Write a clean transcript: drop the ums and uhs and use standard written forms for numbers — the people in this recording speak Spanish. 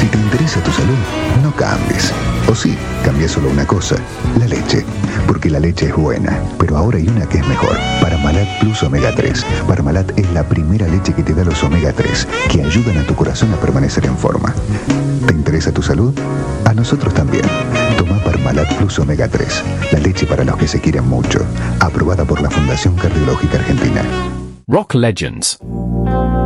Si te interesa tu salud, no cambies. O sí, cambia solo una cosa, la leche. Porque la leche es buena, pero ahora hay una que es mejor. Parmalat Plus Omega 3. Parmalat es la primera leche que te da los Omega 3, que ayudan a tu corazón a permanecer en forma. ¿Te interesa tu salud? A nosotros también. Toma Parmalat Plus Omega 3, la leche para los que se quieren mucho. Aprobada por la Fundación Cardiológica Argentina. Rock Legends.